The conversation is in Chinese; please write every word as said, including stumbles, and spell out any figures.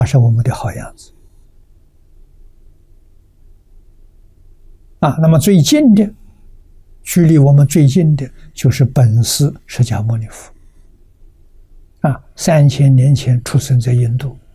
他是我们的好样子啊。那么最近的，距离我们最近的就是本师释迦牟尼佛啊，三千年前出生在印度。